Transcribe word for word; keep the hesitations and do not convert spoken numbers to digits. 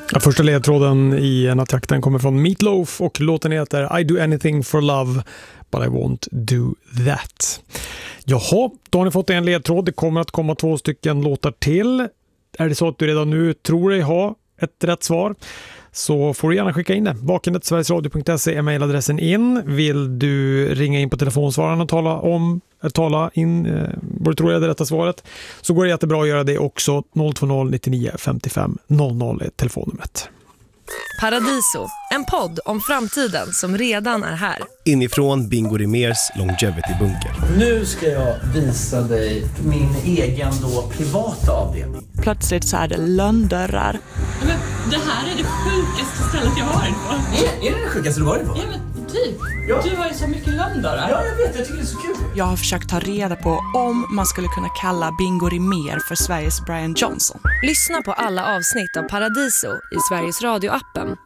Ja, första ledtråden i nattjakten kommer från Meatloaf och låten heter I do anything for love but I won't do that. Jaha, då har ni fått en ledtråd. Det kommer att komma två stycken låtar till. Är det så att du redan nu tror dig ha ett rätt svar, så får du gärna skicka in det. vakendet sverigesradio punkt se är mejladressen in. Vill du ringa in på telefonsvararen och tala om tala in eh, vad du tror är det rätta svaret, så går det jättebra att göra det också. Noll två noll nittionio femtiofem noll noll är telefonnumret. Paradiso, en podd om framtiden som redan är här. Inifrån Bingo Rimérs Longevity-bunker. Nu ska jag visa dig min egen då privata avdelning. Plötsligt så är det lönndörrar. Men det här är det sjukaste stället jag har varit på. Är, är det det sjukaste du varit på? Ja, men typ. Ja. Du har ju så mycket lönndörrar. Ja, jag vet. Jag tycker det är så kul. Jag har försökt ta reda på om man skulle kunna kalla Bingo Rimér för Sveriges Brian Johnson. Lyssna på alla avsnitt av Paradiso i Sveriges Radio-appen